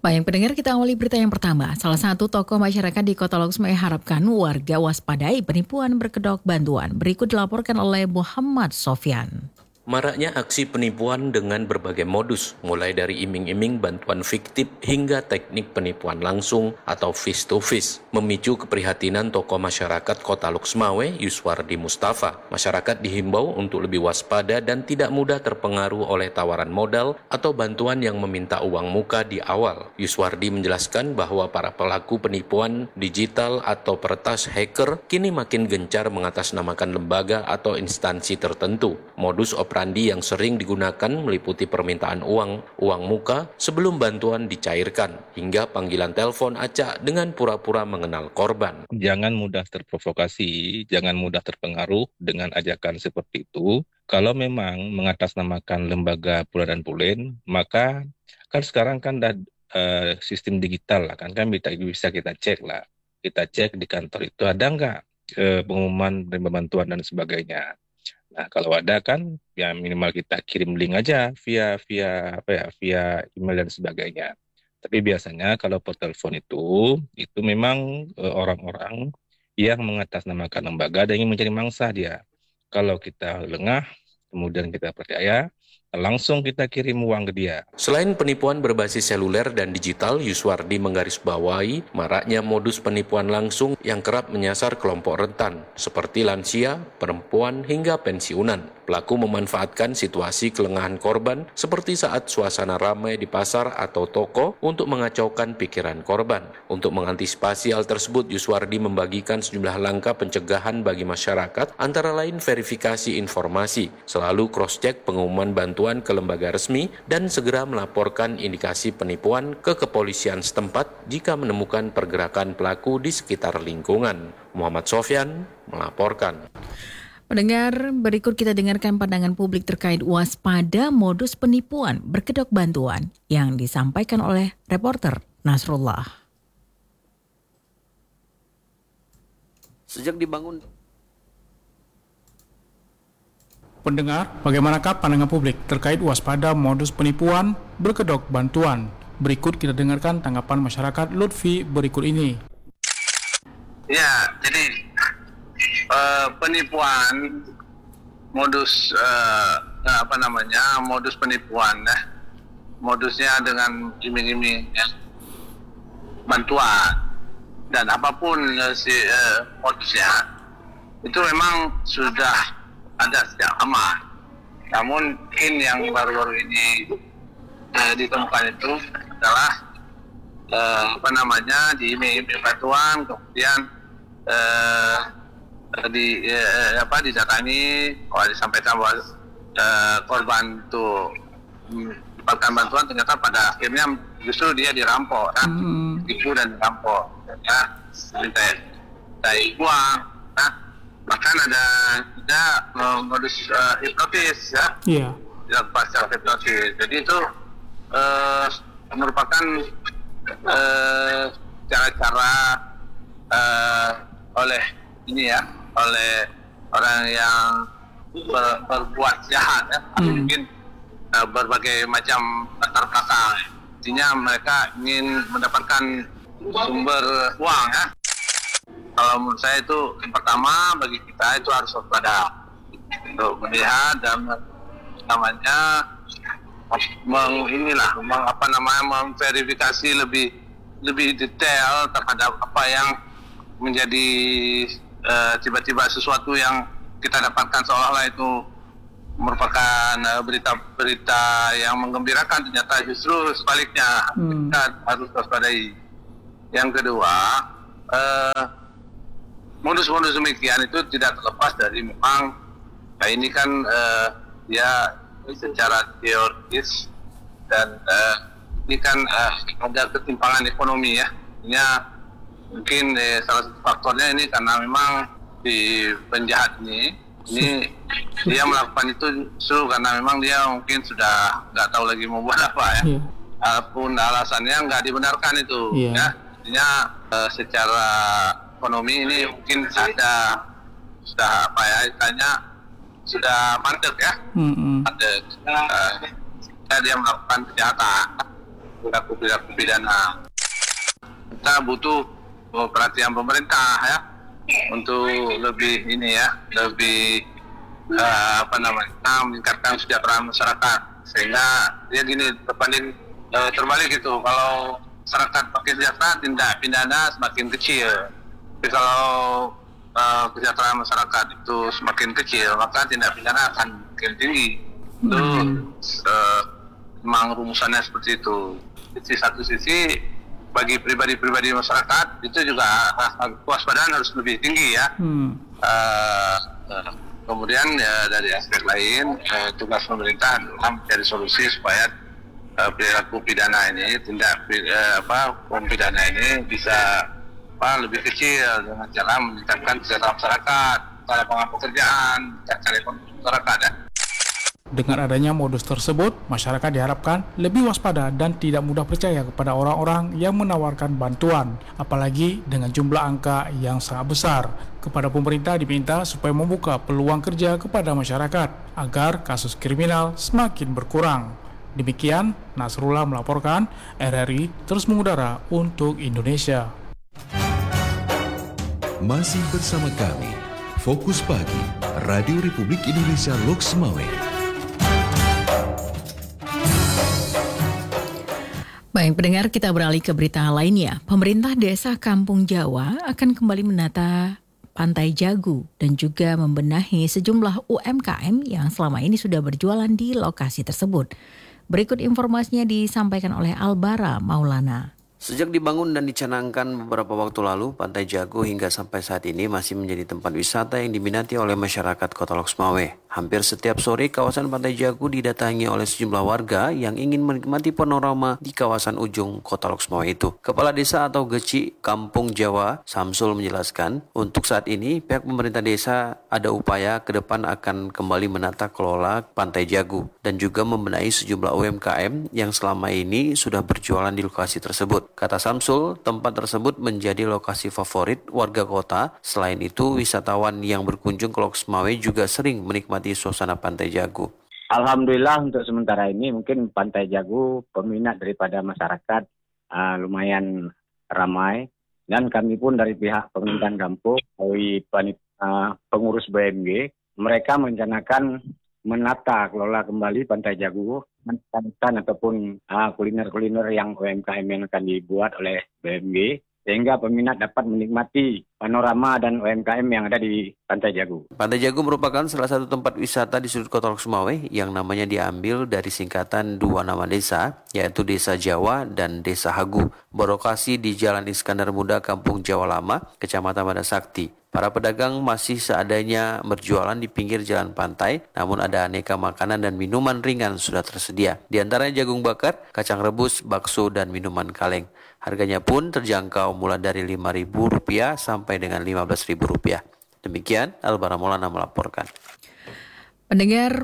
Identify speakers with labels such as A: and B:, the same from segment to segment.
A: Baik pendengar, kita awali berita yang pertama. Salah satu tokoh masyarakat di Kota Loksmawe mengharapkan warga waspadai penipuan berkedok bantuan. Berikut dilaporkan oleh Muhammad Sofyan.
B: Maraknya aksi penipuan dengan berbagai modus, mulai dari iming-iming bantuan fiktif hingga teknik penipuan langsung atau face-to-face, memicu keprihatinan tokoh masyarakat Kota Loksmawe, Yuswardi Mustafa. Masyarakat dihimbau untuk lebih waspada dan tidak mudah terpengaruh oleh tawaran modal atau bantuan yang meminta uang muka di awal. Yuswardi menjelaskan bahwa para pelaku penipuan digital atau peretas hacker kini makin gencar mengatasnamakan lembaga atau instansi tertentu. Modus operandi yang sering digunakan meliputi permintaan uang muka sebelum bantuan dicairkan, hingga panggilan telepon acak dengan pura-pura mengenal korban.
C: Jangan mudah terprovokasi, jangan mudah terpengaruh dengan ajakan seperti itu. Kalau memang mengatasnamakan lembaga pula dan pulin, maka kan sekarang kan sistem digital lah kan bisa kita cek lah. Kita cek di kantor itu ada nggak pengumuman penerima bantuan dan sebagainya. Nah, kalau ada kan ya minimal kita kirim link aja via email dan sebagainya. Tapi biasanya kalau per telepon itu memang orang-orang yang mengatasnamakan lembaga dan ingin mencari mangsa dia. Kalau kita lengah, kemudian kita percaya, langsung kita kirim uang ke dia.
B: Selain penipuan berbasis seluler dan digital, Yuswardi menggarisbawahi maraknya modus penipuan langsung yang kerap menyasar kelompok rentan, seperti lansia, perempuan, hingga pensiunan. Pelaku memanfaatkan situasi kelengahan korban seperti saat suasana ramai di pasar atau toko untuk mengacaukan pikiran korban. Untuk mengantisipasi hal tersebut, Yuswardi membagikan sejumlah langkah pencegahan bagi masyarakat, antara lain verifikasi informasi, selalu cross-check pengumuman bantuan ke lembaga resmi, dan segera melaporkan indikasi penipuan ke kepolisian setempat jika menemukan pergerakan pelaku di sekitar lingkungan. Muhammad Sofyan melaporkan.
A: Pendengar, berikut kita dengarkan pandangan publik terkait waspada modus penipuan berkedok bantuan yang disampaikan oleh reporter Nasrullah.
D: Sejak dibangun.
E: Pendengar, bagaimanakah pandangan publik terkait waspada modus penipuan berkedok bantuan? Berikut kita dengarkan tanggapan masyarakat Lutfi berikut ini.
F: Ya, jadi penipuan modus modus penipuan modusnya dengan iming-iming bantuan dan apapun modusnya itu memang sudah ada sejak lama. Namun mungkin yang baru-baru ini ditemukan itu adalah diiming-iming bantuan, kemudian didatangi, disampaikan bahwa korban itu mendapatkan bantuan, ternyata pada akhirnya justru dia dirampok, tipu dan dirampok, dimintai uang, bahkan ada modus hipnotis, dilakukan secara hipnotis. Jadi itu merupakan cara-cara oleh orang yang berbuat jahat, mungkin berbagai macam latar belakang. Intinya mereka ingin mendapatkan sumber uang. Kalau menurut saya itu yang pertama bagi kita itu harus waspada untuk melihat dan memverifikasi lebih detail terhadap apa yang menjadi tiba-tiba sesuatu yang kita dapatkan seolah-olah itu merupakan berita-berita yang menggembirakan, ternyata justru sebaliknya. Kita harus waspadai. Yang kedua, modus-modus demikian itu tidak terlepas dari memang ini kan dia secara teoris dan ini kan ada ketimpangan ekonomi ya. Mungkin salah satu faktornya ini karena memang si penjahat ini dia melakukan itu justru karena memang dia mungkin sudah nggak tahu lagi mau buat apa ya. Apapun alasannya nggak dibenarkan itu. Ya. Artinya secara ekonomi ini mungkin sudah mandek ya. Mandek. Dia melakukan kejahatan. perilaku pidana. Kita butuh perhatian pemerintah ya untuk lebih lebih meningkatkan kesejahteraan masyarakat, sehingga dia gini berbanding terbalik gitu. Kalau masyarakat makin sejahtera, tindak pidana semakin kecil. Tapi kalau kesejahteraan masyarakat itu semakin kecil, maka tindak pidana akan makin tinggi. Itu memang rumusannya seperti itu. Di satu sisi bagi pribadi-pribadi masyarakat itu juga kewaspadaan harus lebih tinggi ya. Kemudian dari aspek lain tugas pemerintah adalah mencari solusi supaya perilaku pidana ini, hukum pidana ini bisa lebih kecil dengan cara meningkatkan kesejahteraan masyarakat, lapangan pekerjaan, meningkatkan ekonomi masyarakat ya.
E: Dengan adanya modus tersebut, masyarakat diharapkan lebih waspada dan tidak mudah percaya kepada orang-orang yang menawarkan bantuan, apalagi dengan jumlah angka yang sangat besar. Kepada pemerintah diminta supaya membuka peluang kerja kepada masyarakat agar kasus kriminal semakin berkurang. Demikian, Nasrullah melaporkan, RRI terus mengudara untuk Indonesia.
G: Masih bersama kami, Fokus Pagi, Radio Republik Indonesia Loks Mawé.
A: Baik, pendengar, kita beralih ke berita lainnya. Pemerintah Desa Kampung Jawa akan kembali menata Pantai Jagu dan juga membenahi sejumlah UMKM yang selama ini sudah berjualan di lokasi tersebut. Berikut informasinya disampaikan oleh Albara Maulana.
D: Sejak dibangun dan dicanangkan beberapa waktu lalu, Pantai Jago hingga sampai saat ini masih menjadi tempat wisata yang diminati oleh masyarakat Kota Loks Mawé. Hampir setiap sore, kawasan Pantai Jago didatangi oleh sejumlah warga yang ingin menikmati panorama di kawasan ujung Kota Loks Mawé itu. Kepala Desa atau Geci Kampung Jawa, Samsul, menjelaskan, untuk saat ini pihak pemerintah desa ada upaya ke depan akan kembali menata kelola Pantai Jago dan juga membenahi sejumlah UMKM yang selama ini sudah berjualan di lokasi tersebut. Kata Samsul, tempat tersebut menjadi lokasi favorit warga kota. Selain itu, wisatawan yang berkunjung ke Loks Mawé juga sering menikmati suasana Pantai Jago.
H: Alhamdulillah untuk sementara ini mungkin Pantai Jago peminat daripada masyarakat lumayan ramai. Dan kami pun dari pihak pemerintahan kampung, melalui pengurus BMG, mereka merencanakan menata kelola kembali Pantai Jago, menata ataupun kuliner-kuliner yang UMKM yang akan dibuat oleh BMG, sehingga peminat dapat menikmati panorama dan UMKM yang ada di Pantai Jago.
D: Pantai Jago merupakan salah satu tempat wisata di sudut Kota Loks Mawé yang namanya diambil dari singkatan dua nama desa, yaitu Desa Jawa dan Desa Hagu, berlokasi di Jalan Iskandar Muda, Kampung Jawa Lama, Kecamatan Madasakti. Para pedagang masih seadanya berjualan di pinggir jalan pantai, namun ada aneka makanan dan minuman ringan sudah tersedia. Di antaranya jagung bakar, kacang rebus, bakso, dan minuman kaleng. Harganya pun terjangkau mulai dari Rp5.000 sampai dengan Rp15.000. Demikian, Albara Maulana melaporkan.
A: Pendengar,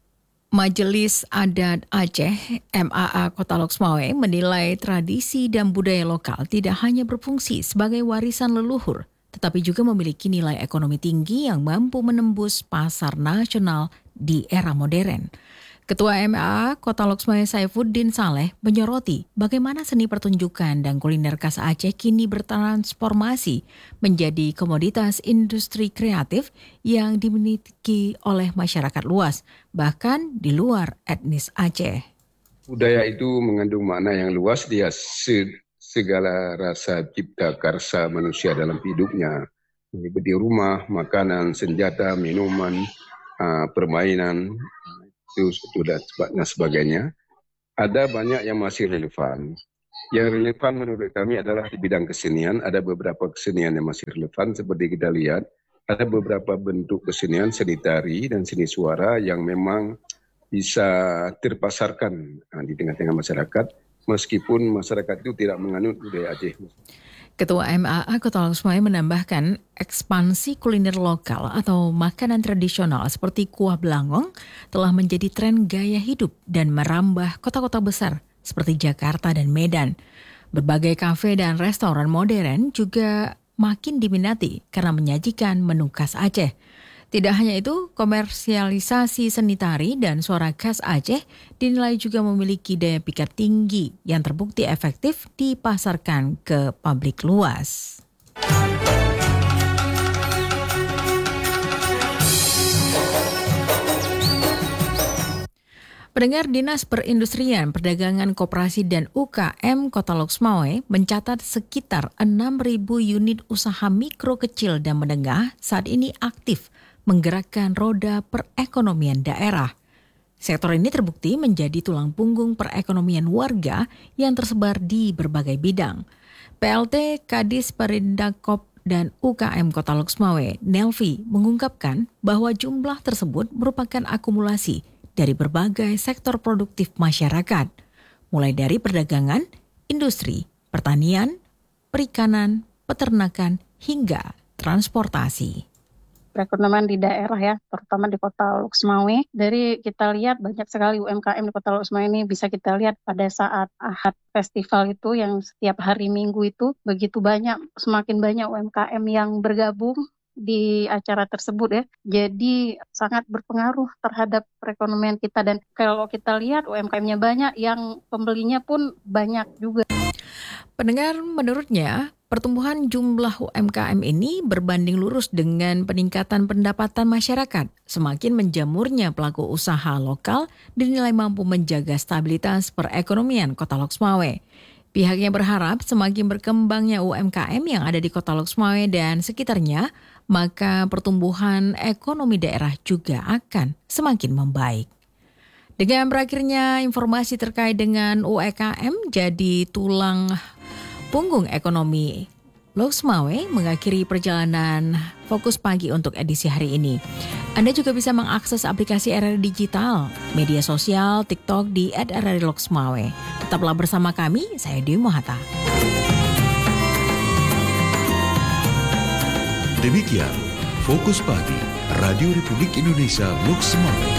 A: Majelis Adat Aceh MAA Kota Loks Mawé menilai tradisi dan budaya lokal tidak hanya berfungsi sebagai warisan leluhur, tetapi juga memiliki nilai ekonomi tinggi yang mampu menembus pasar nasional di era modern. Ketua MAA Kota Loks Mawé Saifuddin Saleh menyoroti bagaimana seni pertunjukan dan kuliner khas Aceh kini bertransformasi menjadi komoditas industri kreatif yang dimiliki oleh masyarakat luas, bahkan di luar etnis Aceh.
I: Budaya itu mengandung makna yang luas, dia segala rasa cipta karsa manusia dalam hidupnya. Di rumah, makanan, senjata, minuman, permainan, itu dan sebagainya. Ada banyak yang masih relevan. Yang relevan menurut kami adalah di bidang kesenian. Ada beberapa kesenian yang masih relevan seperti kita lihat. Ada beberapa bentuk kesenian, seni tari dan seni suara yang memang bisa terpasarkan di tengah-tengah masyarakat, meskipun masyarakat itu tidak menganut budaya Aceh.
A: Ketua MAA Kota Loks Mawé menambahkan ekspansi kuliner lokal atau makanan tradisional seperti kuah belangong telah menjadi tren gaya hidup dan merambah kota-kota besar seperti Jakarta dan Medan. Berbagai kafe dan restoran modern juga makin diminati karena menyajikan menu khas Aceh. Tidak hanya itu, komersialisasi seni tari dan suara khas Aceh dinilai juga memiliki daya pikat tinggi yang terbukti efektif dipasarkan ke publik luas. Pendengar, Dinas Perindustrian, Perdagangan Koperasi dan UKM Kota Loksmawe mencatat sekitar 6.000 unit usaha mikro, kecil, dan menengah saat ini aktif menggerakkan roda perekonomian daerah. Sektor ini terbukti menjadi tulang punggung perekonomian warga yang tersebar di berbagai bidang. PLT Kadis Perindakop dan UKM Kota Loksmawe, Nelvi, mengungkapkan bahwa jumlah tersebut merupakan akumulasi dari berbagai sektor produktif masyarakat, mulai dari perdagangan, industri, pertanian, perikanan, peternakan, hingga transportasi.
J: Perekonomian di daerah ya, terutama di Kota Loksmawe. Dari kita lihat banyak sekali UMKM di Kota Loksmawe ini, bisa kita lihat pada saat Ahad Festival itu yang setiap hari Minggu itu begitu banyak, semakin banyak UMKM yang bergabung di acara tersebut ya. Jadi sangat berpengaruh terhadap perekonomian kita, dan kalau kita lihat UMKM-nya banyak, yang pembelinya pun banyak juga.
A: Pendengar, menurutnya pertumbuhan jumlah UMKM ini berbanding lurus dengan peningkatan pendapatan masyarakat. Semakin menjamurnya pelaku usaha lokal dinilai mampu menjaga stabilitas perekonomian Kota Loksmawe. Pihaknya berharap semakin berkembangnya UMKM yang ada di Kota Loksmawe dan sekitarnya, maka pertumbuhan ekonomi daerah juga akan semakin membaik. Dengan berakhirnya informasi terkait dengan UMKM jadi tulang punggung ekonomi Loksmawe, mengakhiri perjalanan Fokus Pagi untuk edisi hari ini. Anda juga bisa mengakses aplikasi RRI Digital, media sosial, TikTok di @RRI Loksmawe. Tetaplah bersama kami, saya Dewi Mohata.
G: Demikian Fokus Pagi Radio Republik Indonesia Loksmawe.